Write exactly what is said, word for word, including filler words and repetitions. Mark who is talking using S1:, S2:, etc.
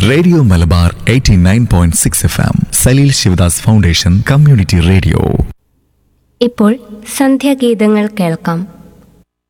S1: Radio Malabar eighty nine point six F M Saleel Sivadas foundation community radio.
S2: ഇപ്പോൾ സന്ധ്യാഗീതങ്ങൾ കേൾക്കാം.